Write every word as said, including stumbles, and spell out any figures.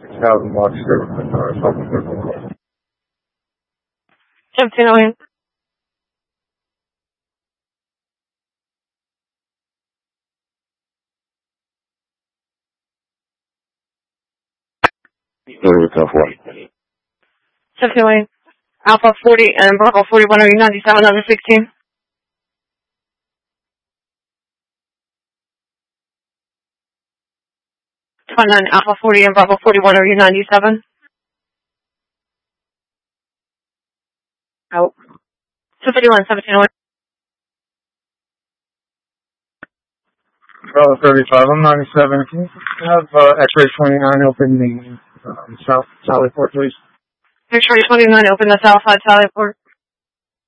six thousand bucks for the car or something. seventeen oh eight. seventeen oh eight. Alpha forty and Bravo forty-one, are you ninety-seven under sixteen? twenty-nine Alpha forty and Bravo forty-one, are you ninety-seven? Out. two fifty-one, seventeen oh eight. Bravo thirty-five, I'm ninety-seven. Can you have uh, X-ray twenty-nine open the um, South Sallyport, please? X-ray twenty-nine, open the south side Sallyport.